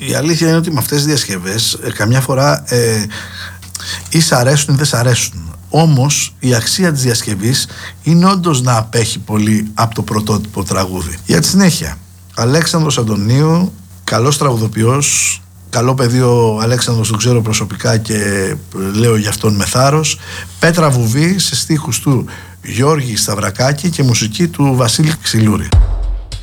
Η αλήθεια είναι ότι με αυτές τις διασκευές καμιά φορά ή σ' αρέσουν ή δεν σ' αρέσουν. Όμως η αξία της διασκευής είναι όντως να απέχει πολύ από το πρωτότυπο τραγούδι. Για τη συνέχεια, Αλέξανδρος Αντωνίου, καλός τραγουδοποιός, καλό παιδί ο Αλέξανδρος, τον ξέρω προσωπικά και λέω για αυτόν με θάρρος. Πέτρα Βουβή σε στίχους του Γιώργη Σταυρακάκη και μουσική του Βασίλη Ξυλούρη.